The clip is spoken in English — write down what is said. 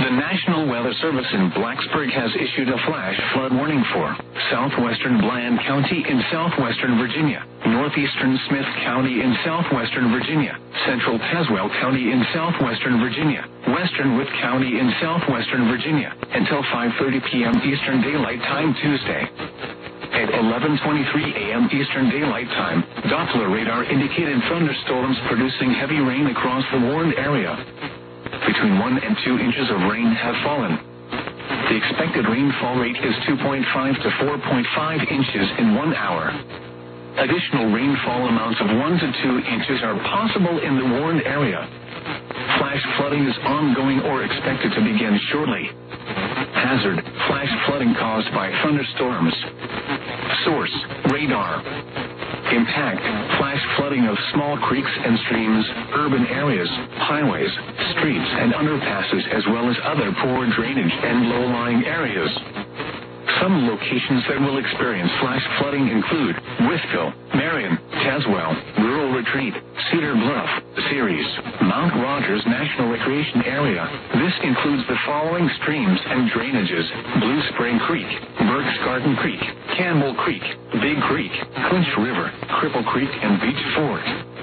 The National Weather Service in Blacksburg has issued a flash flood warning for southwestern Bland County in southwestern Virginia, northeastern Smith County in southwestern Virginia, central Tazewell County in southwestern Virginia, western Witt County in southwestern Virginia, until 5:30 p.m. Eastern Daylight Time Tuesday. At 11:23 a.m. Eastern Daylight Time, Doppler radar indicated thunderstorms producing heavy rain across the warned area. Between 1 and 2 inches of rain have fallen. The expected rainfall rate is 2.5 to 4.5 inches in 1 hour. Additional rainfall amounts of 1 to 2 inches are possible in the warned area. Flash flooding is ongoing or expected to begin shortly. Hazard: flash flooding caused by thunderstorms. Source: radar. Impact: flash flooding of small creeks and streams, urban areas, highways, streets and underpasses, as well as other poor drainage and low-lying areas. Some locations that will experience flash flooding include Wytheville, Marion, Tazewell, Rural Retreat, Cedar Bluff, Ceres, Mount Rogers National Recreation Area. This includes the following streams and drainages: Blue Spring Creek, Burke's Garden Creek, Campbell Creek, Big Creek, Clinch River, Cripple Creek, and Beach Fort.